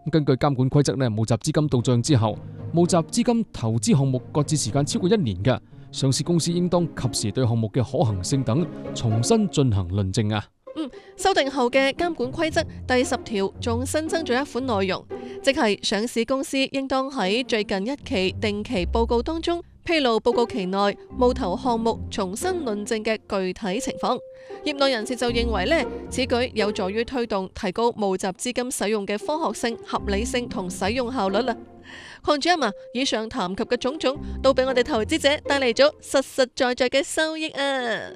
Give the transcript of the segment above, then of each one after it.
根據監管規則咧，募集資金到帳之後，募集資金投資項目擱置時間超過1年嘅上市公司，應當及時對項目嘅可行性等重新進行論證啊。 修訂後嘅監管規則第10條仲新增咗一款內容，即係上市公司應當喺最近一期定期報告當中披露報告期內募投項目重新論證嘅具體情況。業內人士就認為呢，此舉有助於推動提高募集資金使用嘅科學性、合理性同使用效率啦。鄺主任啊，以上談及嘅種種都俾我哋投資者帶嚟咗實實在在嘅收益啊！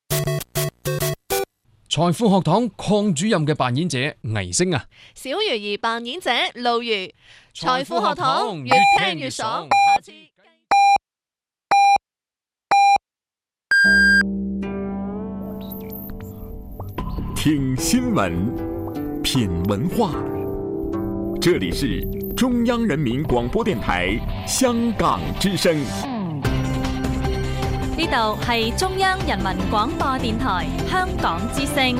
財富學堂鄺主任嘅扮演者倪星啊， 小魚兒扮演者露如，財富學堂越聽越爽。下次聽新聞，品文化，這裡是中央人民廣播電台香港之聲。 呢度係中央人民廣播電台香港之聲。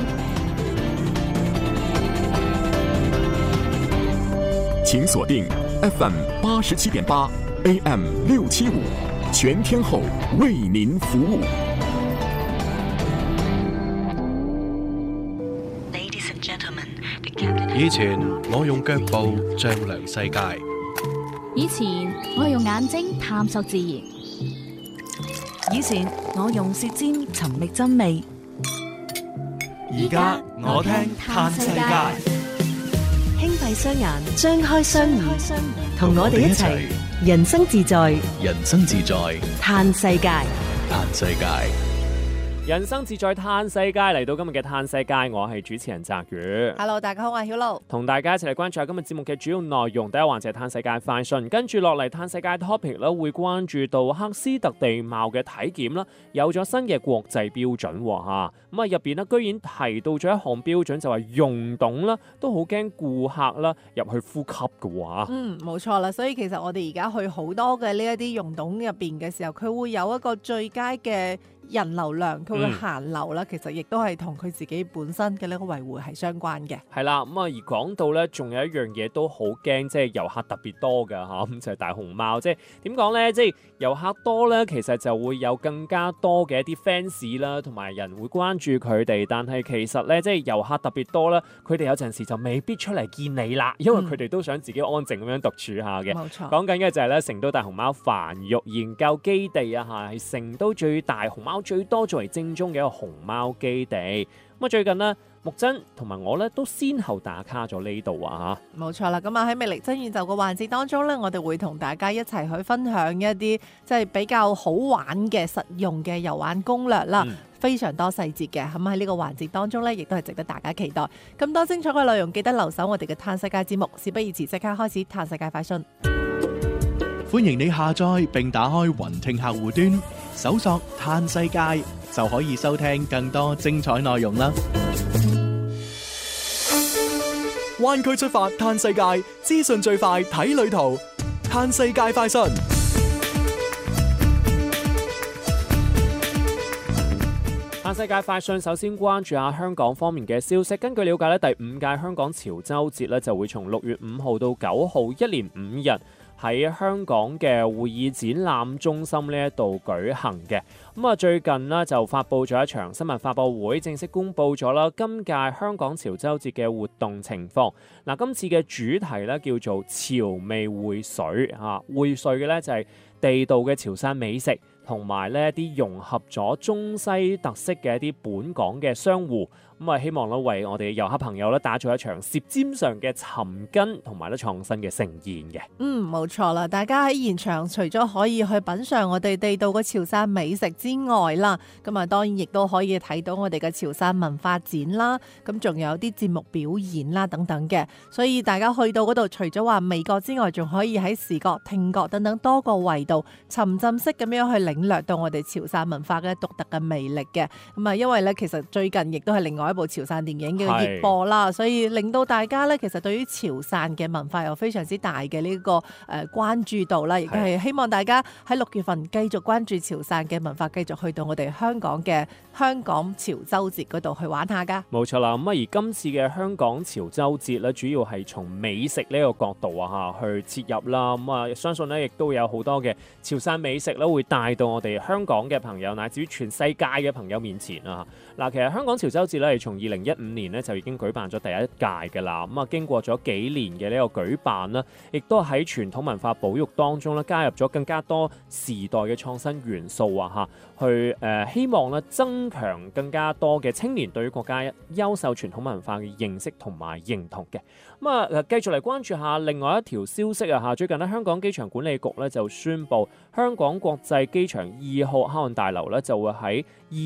請鎖定 FM 87.8 AM 675，全天候為您服務。 以前我用腳步丈量世界， 以前我用眼睛探索自然， 以前我用舌尖尋覓真味， 而家我聽嘆世界。 輕閉雙眼，張開雙耳，同我哋一齊人生自在， 人生自在嘆世界， 嘆世界。 人生自在嘆世界，嚟到今日嘅嘆世界，我係主持人澤宇。 Hello， 大家好，我係曉露， 同大家一齊嚟關注下今日節目嘅主要內容。第一環節係嘆世界快訊，跟住落嚟嘆世界 topic 啦，會關注到赫斯特地貌嘅體檢啦，有咗新嘅國際標準吓。咁啊入邊咧，居然提到咗一項標準，就係溶洞啦，都好驚顧客啦入去呼吸嘅話。 冇錯啦，所以其實我哋而家去好多嘅呢一啲溶洞入邊嘅時候，佢會有一個最佳嘅人流量，佢會限流啦，其實亦都係同佢自己本身嘅呢個維護係相關嘅。 係啦，咁啊而講到咧，仲有一樣嘢都好驚，即係遊客特別多㗎嚇，咁就係大熊貓。即係點講咧？即係遊客多咧，其實就會有更加多嘅一啲 fans 啦，同埋人會關注佢哋。但係其實咧，即係遊客特別多咧，佢哋有陣時就未必出嚟見你啦，因為佢哋都想自己安靜咁樣獨處下嘅。 冇錯。講緊嘅就係咧，成都大熊貓繁育研究基地啊嚇，係成都最大熊貓最多作為正宗嘅一個熊貓基地。咁啊最近呢，木真同埋我咧都先後打卡咗呢度啊嚇。 冇錯啦，咁啊喺魅力真宇宙嘅環節當中咧，我哋會同大家一齊去分享一啲即係比較好玩嘅實用嘅遊玩攻略啦。非常多細節嘅，咁喺呢個環節當中呢，亦都係值得大家期待。咁多精彩嘅內容，記得留守我哋嘅嘆世界節目。事不宜遲，即刻開始嘆世界快訊。 歡迎你下載並打開雲聽客戶端，搜索嘆世界就可以收聽更多精彩內容啦。灣區出發嘆世界，資訊最快睇旅途，嘆世界快訊。 嘆世界快訊，首先關注下香港方面嘅消息。根據了解咧，第5屆香港潮州節咧就會從6月5號到9號，一連5日喺香港嘅會議展覽中心呢一度舉行嘅。咁啊，最近呢就發佈咗一場新聞發佈會，正式公佈咗啦今屆香港潮州節嘅活動情況。嗱，今次嘅主題咧叫做潮味匯水嚇，匯水嘅咧就係地道嘅潮汕美食，同埋呢一啲融合咗中西特色嘅一啲本港嘅商戶，咁啊希望咧為我哋嘅遊客朋友咧打造一場舌尖上嘅尋根同埋咧創新嘅盛宴嘅。 冇錯啦，大家喺現場除咗可以去品嚐我哋地道嘅潮汕美食之外啦，咁啊當然亦都可以睇到我哋嘅潮汕文化展啦，咁仲有啲節目表演啦等等嘅，所以大家去到嗰度，除咗話味覺之外，仲可以喺視覺、聽覺等等多個維度沉浸式咁樣去領略到我哋潮汕文化嘅獨特嘅魅力嘅。咁啊，因為咧其實最近亦都係另外一部潮汕電影嘅熱播啦，所以令到大家咧其實對於潮汕嘅文化有非常之大嘅呢個關注度啦，亦都係希望大家喺6月份繼續關注潮汕嘅文化，繼續去到我哋香港嘅香港潮州節嗰度去玩下噶。 冇錯啦，咁而今次嘅香港潮州節咧，主要係從美食呢個角度去切入啦。咁相信咧亦都有好多嘅潮汕美食咧會帶到我哋香港嘅朋友，乃至於全世界嘅朋友面前啊。嗱，其實香港潮州節咧係從2015年咧就已經舉辦咗第一屆嘅啦。咁經過咗幾年嘅呢個舉辦啦，亦都喺傳統文化保育當中咧加入咗更加多時代嘅創新元素去希望咧增強更加多嘅青年對於國家優秀傳統文化嘅認識同埋認同嘅。咁繼續嚟關注下另外一條消息最近咧香港機場管理局咧就宣布，香港國際機場2號客運大樓咧就會喺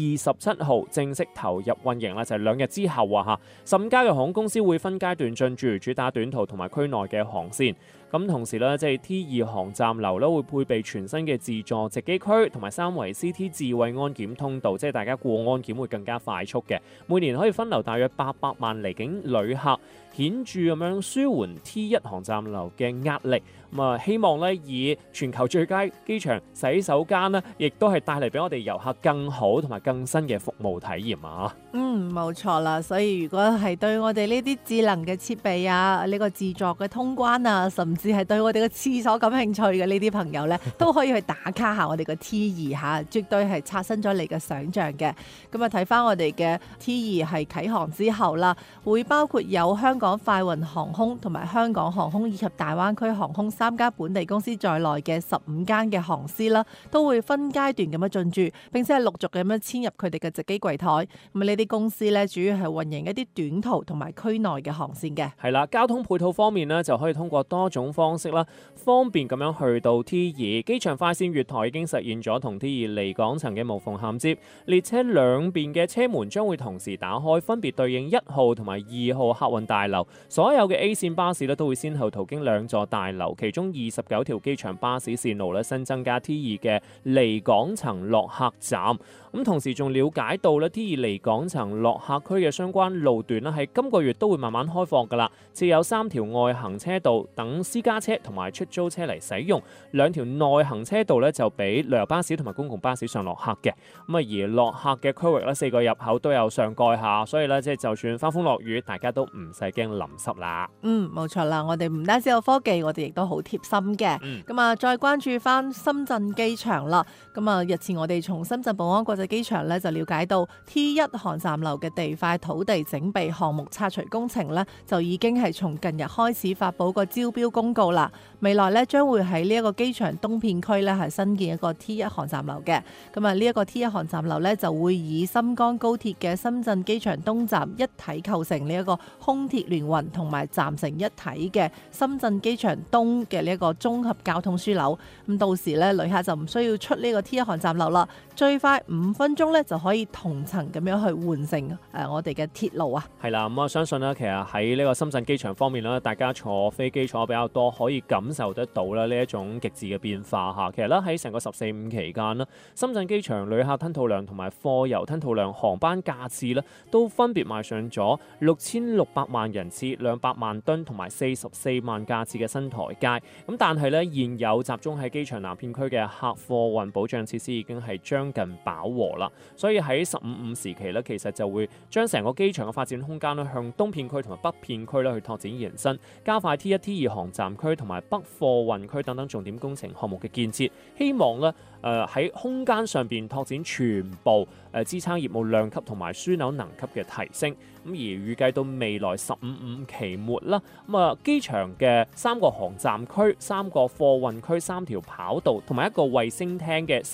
27號正式投入運營啦，就係2日之後15家嘅航空公司會分階段進駐，主打短途同埋區內嘅航線。咁同時咧，即係 T2航站樓咧會配備全新嘅自助值機區同埋3維 CT 智慧安檢通道，即係大家過安檢會更加快速嘅。每年可以分流大約800萬離境旅客，顯著咁樣舒緩 T1航站樓嘅壓力。希望咧以全球最佳機場洗手間呢，亦都係帶嚟俾我哋遊客更好同埋更新嘅服務體驗啊！ 冇錯啦，所以如果係對我哋呢啲智能嘅設備呢個自助嘅通關甚至係對我哋嘅廁所感興趣嘅呢啲朋友呢，都可以去打卡下我哋嘅 T2 絕對係刷新咗你嘅想像嘅。咁睇翻我哋嘅 T2 係啟航之後啦，會包括有香港快運航空同埋香港航空以及大灣區航空3家本地公司在內嘅15間嘅航司啦，都會分階段咁樣進駐，並且係陸續咁樣遷入佢哋嘅值機櫃台。咁呢啲公司咧，主要係運營一啲短途同埋區內嘅航線嘅。 係啦，交通配套方面呢，就可以通過多種方式啦，方便咁樣去到 T2 機場快線月台已經實現咗同 T2 離港層嘅無縫銜接，列車兩邊嘅車門將會同時打開，分別對應1號同埋2號客運大樓。所有嘅 A 線巴士咧都會先後途經2座大樓，其中29條機場巴士線路咧新增加 T2 嘅離港層落客站。咁同時仲了解到咧 T2 離港層落客區嘅相關路段咧喺今個月都會慢慢開放㗎啦，設有3條外行車道等私家車同埋出租車嚟使用，2條內行車道咧就俾旅遊巴士同埋公共巴士上落客嘅。而落客嘅區域咧4個入口都有上蓋下，所以咧即係就算翻風落雨，大家都唔使驚淋濕啦。 冇錯啦，我哋唔單止有科技，我哋亦都好貼心嘅。再關注翻深圳機場啦。日前我哋從深圳寶安國際機場咧就了解到 T1 航站樓嘅地塊土地整備項目拆除工程咧，就已經係從近日開始發布個招標公告啦。未來咧將會喺呢一個機場東片區咧係新建一個 T1 航站樓嘅。呢一個 T1 航站樓咧就會以深江高鐵嘅深圳機場東站一體構成呢一個空鐵聯運同埋站成一體嘅深圳機場東嘅呢一個綜合交通樞紐。到時咧旅客就唔需要出呢個 T1 航站樓啦，最快5分鐘咧就可以同層咁樣去換乘我哋嘅鐵路啊。 係啦，我相信咧，其實喺呢個深圳機場方面咧，大家坐飛機坐得比較多，可以感受得到啦呢一種極致嘅變化嚇。其實咧喺成個14/5期間啦，深圳機場旅客吞吐量同埋貨郵吞吐量航班架次咧，都分別邁上咗6600萬人次、200萬噸同埋44萬架次嘅新台階。但係咧現有集中喺機場南片區嘅客貨運保障設施已經係將近飽和啦，所以喺15/5時期咧，其實就會將成個機場嘅發展空間咧向東片區同埋北片區咧去拓展延伸，加快 T1、T2 航站區同埋北貨運區等等重點工程項目嘅建設，希望咧喺空間上邊拓展全部支撐業務量級同埋樞紐能級嘅提升。而預計到未來15/5期末啦，機場嘅3個航站區、3個貨運區、3條跑道同埋1個衛星廳嘅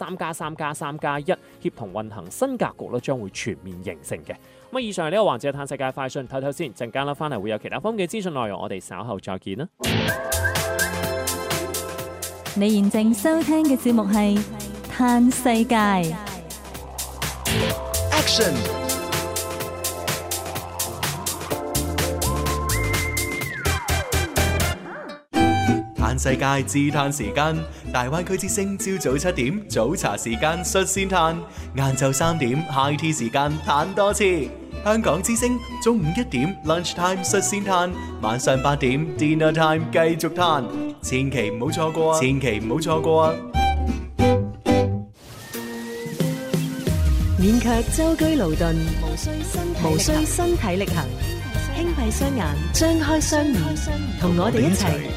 3+3+3+1協同運行新格局咧，將會全面形成嘅。以上係呢個環節嘅嘆世界快訊，睇睇先，陣間啦翻嚟會有其他方面嘅資訊內容，我哋稍後再見啦。 你現正收聽嘅節目係嘆世界。 Action！ 嘆世界自嘆時間，大灣區之聲朝早7點早茶時間率先嘆，晏晝3點 high tea 時間嘆多次。香港之聲中午1點 lunch time 率先嘆，晚上8點 dinner time 繼續嘆，千祈唔好錯過啊！千祈唔好錯過啊！ 免卻舟車勞頓，無需身體力行，輕閉雙眼，張開雙耳，同我哋一齊